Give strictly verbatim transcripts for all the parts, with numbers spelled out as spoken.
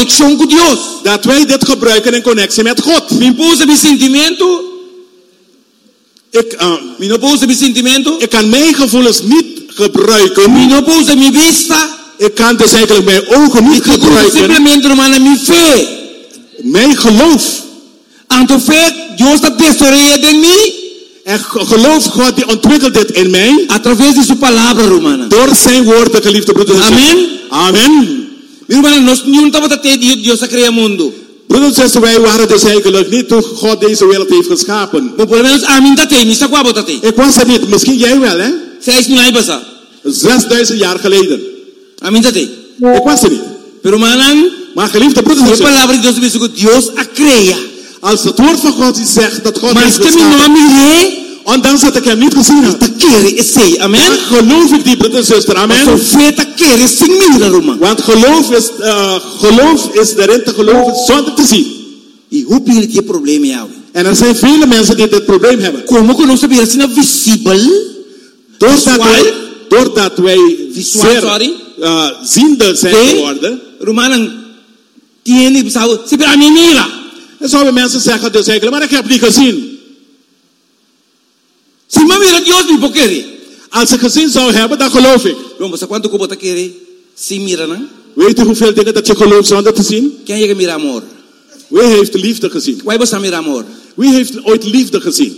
conexión con Dios. Dat wij dit gebruiken in connectie met God. Mi pose mi sentimento. Ik, uh, Mi no pose mi sentimento. ik kan mijn gevoelens niet gebruiken. Mi no pose mi vista. Ik kan dus eigenlijk mijn ogen niet gebruiken. Simplemente, hermana, mi fe. Mijn geloof. Anto fe, Dios está desarrollando en mí. En geloof God die ontwikkelt dit in mij. A través de su palabra, hermana. Door zijn woorden, geliefde broeders en zusters. Amen. Amen. Mi hermana, nos ni un tabatate Dios ha creado mundo. Broeders en zusters, wij waren dus eigenlijk niet toen God deze wereld heeft geschapen. Por lo menos amin tate, mi sakwa botate. Ik was er niet, misschien jij wel, hè? Seis mil años pasa. Zesduizend jaar geleden. Amin tate. Ik was er niet. Pero manan, Maar geliefde broeders en la zusters, palabra de Dios dice que Dios ha creado. als het woord van God zegt dat God Mas heeft que mi no geschapen, miré, ondanks dat ik hem niet gezien had, ta quiere ese, amen. dan geloof ik die broeders en zusters, amen. So fe ta quiere sin mirar, hermano. Want geloof is, uh, geloof is erin te geloven zonder te zien. Y hoe pide die probleem jou? En er zijn vele mensen die dit probleem hebben. Como que no se viera sin visible? Doordat Visual. wij, doordat wij Visual, zeer sorry. uh, ziende zijn Sí. geworden. Hermano, tiene sabe, si pero a mí mira. Dan zouden mensen zeggen dus eigenlijk, maar ik heb niet gezien. Si me mira Dios ni por qué. Als ik gezien zou hebben, dan geloof ik. Vamos, ¿cuánto como ta quiere sin mirar, no? Weet u hoeveel dingen dat je gelooft zonder te zien? ¿Quién llega a mirar amor? Wie heeft liefde gezien? ¿Cuál vas a mirar amor? Wie heeft ooit liefde gezien?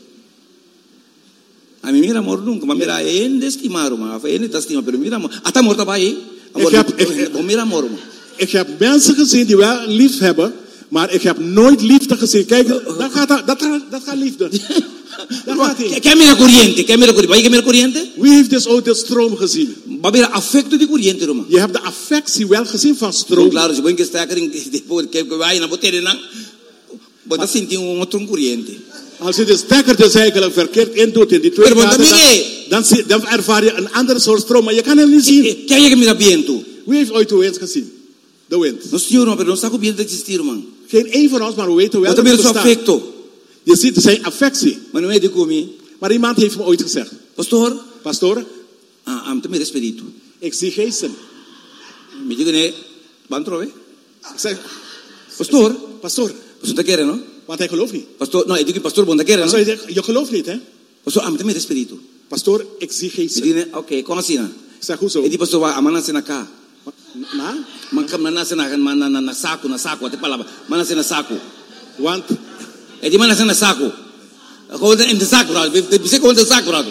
A mí mira amor nunca, me mira en estimar, ma, en estimar, pero mira amor. Hasta amor está ahí. Ik heb- ik- Mira amor, ma. Ik heb mensen gezien die wel lief hebben, maar ik heb nooit liefde gezien. Kijk, dat gaat, dat gaat, dat gaat liefde. Dat gaat niet. ¿Qué mira corriente? ¿Qué mira corriente? ¿Vaya que mira corriente? Wie heeft dus ooit de stroom gezien? Va a mirar afecto de corriente, hermano. Je hebt de affectie wel gezien van Pero stroom. claro, si voy que está que que que vaya na botere na. Voy a sentir un otro corriente. Als je de stekker dus eigenlijk verkeerd indoet in die twee Maar gaten, dan- dan, dan, zie- dan ervaar je een andere soort stroom, maar je kan hem niet zien. ¿Qué hay que mirar viento? Wie heeft ooit de wind gezien? De wind. No sé, hermano, pero no está viento de existir, hermano. Geen één van ons, maar we weten wel Wat dat mira het su bestaat. afecto. Je ziet zijn affectie. Mas não é de comer. Maar iemand heeft me ooit gezegd, Pastor, pastoor, ah, am também espírito. ik zie geesten. Me diga né, van trove. Ik zeg, Pastor, pastoor, pastor tá querendo, no? want hij gelooft niet. Pastor, no, eu digo que pastor bom tá querendo, Dan zou no? je zeggen, je gelooft niet, hè? Pastor, am também espírito. Pastoor, ik zie Me geesten. diga né, okay, como assim, né? Ik zeg, hoezo? Eu digo pastor, a mana se na cá. Na? Mancam na nasa na na na na saco, na saco, até palavra. Mana se na saco. Want É de mana se na saco. Gewoon in de zak, bro. We zeggen gewoon de zak, bro.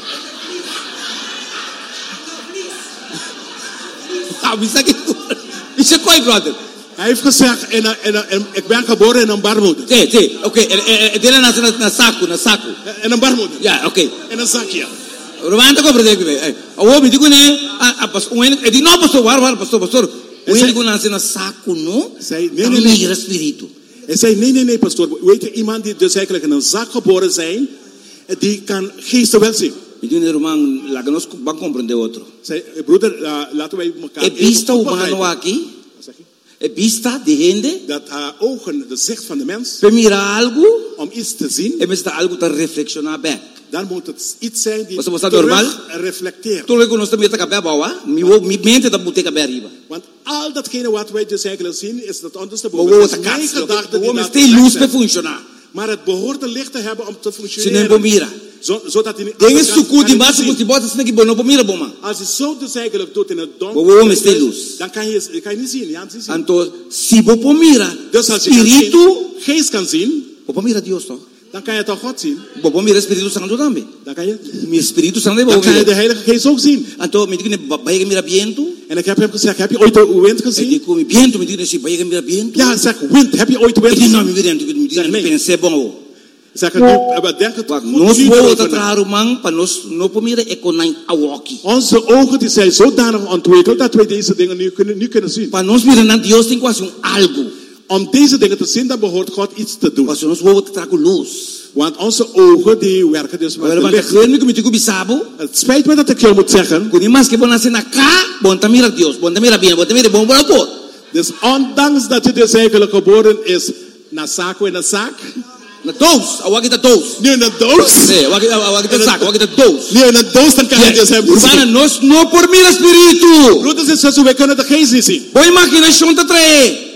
Ah, we zeggen, we zeggen koi, brother. hij heeft gezegd, in een, in een, in- ik ben geboren in een baarmoeder. Sim, sim, ok. Dele na na na saco, na saco. In een baarmoeder. Ja, ok. In een zakje. Romanta ko brother que o me digo né, a pastor, o ele digo não pastor, war war pastor, pastor. O ele digo na na saco, no? Zei, nee, nee, nee. Mira espírito. Hij zei, nee, nee, nee, pastoor. Weet je, iemand die dus eigenlijk in een zak geboren zijn, die kan geesten wel zien. Me digo né, irmão, la que nos van compreender outro. Zei, broeder, uh, laten wij elkaar É vista even humano opbegrijpen. aqui, Wat zeg je? é vista de gente, Dat uh, ogen, de zicht van de mens, para mirar algo, om iets te zien, é mesmo algo para reflexionar back. dan moet het iets zijn die Was- was dat terug normaal? reflecteert. Tudo que nós também tá cabé bawa, mi wo mi mente da boteca bem arriba. Want al datgene wat wij dus eigenlijk zien, is dat Maar ondersteboven. we Het is moeten mijn kaatsen, gedachten we die moeten laten steeds luz zijn. para funcionar. Maar het behoort een licht te hebben om te Se nem functioneren. bomira. Zo, zodat hij niet Tem anders esse kan- suco kan de niet baixo zien. que bota assim que bom, não bomira bom. Als je zo dus eigenlijk doet in het Maar donker, we moeten luz. dan kan je, kan je niet zien. Ja, niet zien. Então, se bo bomira, Dus als je kan espírito, zien, geest kan zien, bo bomira Deus toch? dan kan je toch God zien. Bo bomira Espírito Santo também. Dan kan je, Mi Espírito Santo é dan bo kan je de bomira. Heilige Geest ook zien. Então, me diga né, vai mira viento. En ik heb hem gezegd, heb je ooit de wind Eu gezien? digo, mi viento, me diga né, vai mira viento. Ja, zeg, wind, heb je ooit de Eu wind digo, não, gezien? me vira, me diga, Nee. pensei bom. Zeg, nu, we denken het Wag, goed nós nu vou erover outra na. traru man, para nós não pomira é com nine awaki. Onze ogen die zijn zodanig ontwikkeld dat wij deze dingen nu kunnen, nu kunnen zien. Para nós mirar na Deus tem quase um algo. Om deze dingen te zien, dan behoort God iets te doen. Quase nós vou trago luz. Want onze ogen die werken dus met Agora, het vai licht. ver me como digo bisabo. Het spijt me dat ik jou moet zeggen. Quando mais que bom nascer na cá, bom tá mira Deus, bom tá mira bem, bom tá mira bom para pôr. Dus ondanks dat je dus eigenlijk geboren is na zaak in een zaak. Na doos, awaki da doos. Nu in een doos. É, awaki awaki da saco, awaki da doos. Nu in een doos, dan kan je dus hem niet Sana zien. nós não por mira espírito. Broeders en zussen, wij kunnen de geest niet zien. Boa imaginação tá trae.